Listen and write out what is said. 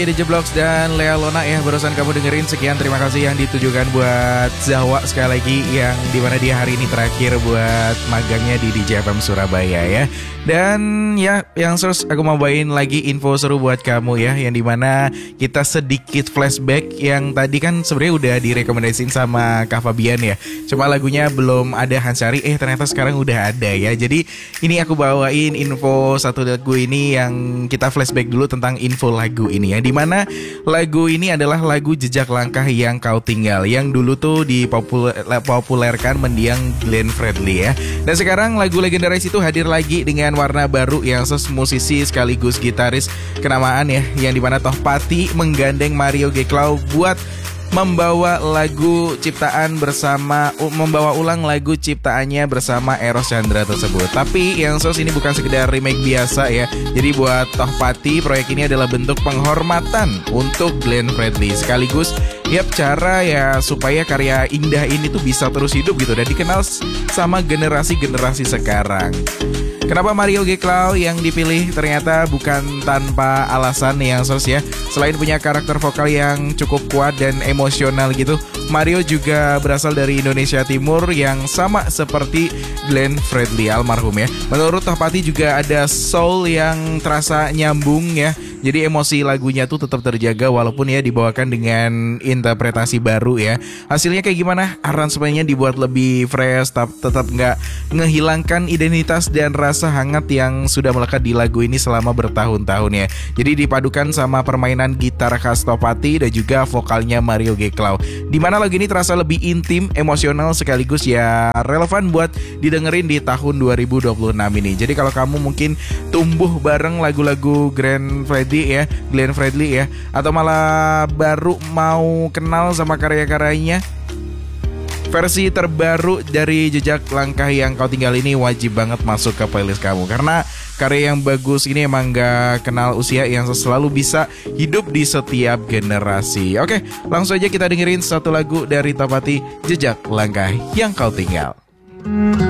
DJ Blocks dan Lea Lona ya, barusan kamu dengerin. Sekian, terima kasih yang ditujukan buat Zawa sekali lagi, yang dimana dia hari ini terakhir buat magangnya di DJ FM Surabaya ya. Dan ya, yang terus aku mau bawain lagi info seru buat kamu ya, yang dimana kita sedikit flashback. Yang tadi kan sebenarnya udah direkomendasiin sama Kak Fabian ya, cuma lagunya belum ada Hansari, ternyata sekarang udah ada ya. Jadi ini aku bawain info satu lagu ini yang kita flashback dulu tentang info lagu ini ya, dimana lagu ini adalah lagu Jejak Langkah Yang Kau Tinggal, yang dulu tuh dipopulerkan mendiang Glenn Fredly ya. Dan sekarang lagu legendaris itu hadir lagi dengan warna baru, yang musisi sekaligus gitaris kenamaan ya, yang dimana Tohpati menggandeng Mario Geklau buat membawa ulang lagu ciptaannya bersama Eros Chandra tersebut. Tapi yang ini bukan sekedar remake biasa ya. Jadi buat Tohpati, proyek ini adalah bentuk penghormatan untuk Glenn Fredly, sekaligus cara ya supaya karya indah ini tuh bisa terus hidup gitu dan dikenal sama generasi-generasi sekarang. Kenapa Mario Geklau yang dipilih? Ternyata bukan tanpa alasan yang ya. Selain punya karakter vokal yang cukup kuat dan emosional gitu, Mario juga berasal dari Indonesia Timur yang sama seperti Glenn Fredly almarhum ya. Menurut Tohpati juga ada soul yang terasa nyambung ya. Jadi emosi lagunya tuh tetap terjaga walaupun ya dibawakan dengan interpretasi baru ya. Hasilnya kayak gimana? Aransemennya dibuat lebih fresh, tetap nggak ngehilangkan identitas dan rasa hangat yang sudah melekat di lagu ini selama bertahun-tahun ya. Jadi dipadukan sama permainan gitar khas Tohpati dan juga vokalnya Mario Geklau, dimana lagu ini terasa lebih intim, emosional, sekaligus ya relevan buat didengerin di tahun 2026 ini. Jadi kalau kamu mungkin tumbuh bareng lagu-lagu Glenn Fredly ya, atau malah baru mau kenal sama karya-karyanya, versi terbaru dari Jejak Langkah Yang Kau Tinggal ini wajib banget masuk ke playlist kamu, karena karya yang bagus ini emang gak kenal usia, yang selalu bisa hidup di setiap generasi. Oke, langsung aja kita dengerin satu lagu dari Tohpati, Jejak Langkah Yang Kau Tinggal.